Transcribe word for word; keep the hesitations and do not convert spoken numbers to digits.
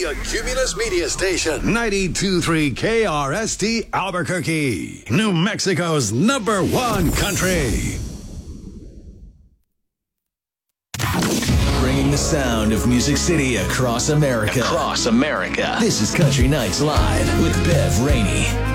the Cumulus Media Station. ninety-two point three K R S T Albuquerque, New Mexico's number one country. Bringing the sound of Music City across America. Across America. This is Country Nights Live with Bev Rainey.